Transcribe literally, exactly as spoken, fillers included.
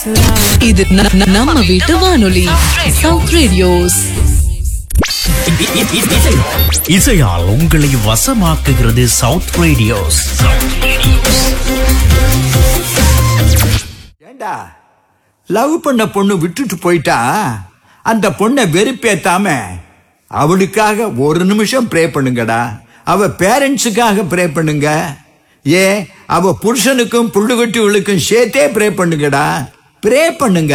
இது ந- ந- நம்ம வீட்டு வானொலி சவுத் ரேடியோஸ். இசையால் உங்களை வசமாக்குகிறது சவுத் ரேடியோஸ். ஏண்டா லவ் பண்ண பொண்ணு விட்டுட்டு போயிட்டா அந்த பொண்ணை வெறுப்பேத்தாம அவளுக்காக ஒரு நிமிஷம் ப்ரே பண்ணுங்கடா. அவ பேரண்ட்ஸுக்காக ப்ரே பண்ணுங்க. ஏ அவ புருஷனுக்கும் புள்ளுகுட்டிகளுக்கும் சேர்த்தே ப்ரே பண்ணுங்கடா. ப்ரே பண்ணுங்க.